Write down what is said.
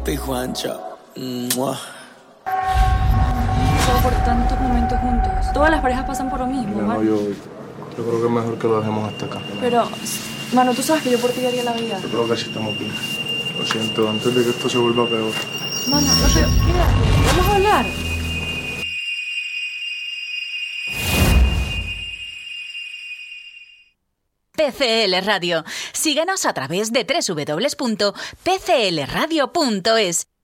Papi Juancho. ¡Mua! Pasado por tantos momentos juntos. Todas las parejas pasan por lo mismo, No, yo creo que es mejor que lo dejemos hasta acá. Pero, mano, tú sabes que yo por ti daría la vida. Yo creo que así estamos bien. Lo siento, antes de que esto se vuelva peor. Mano, no, pero quédate, vamos a hablar. PCL Radio. Síguenos a través de www.pclradio.es.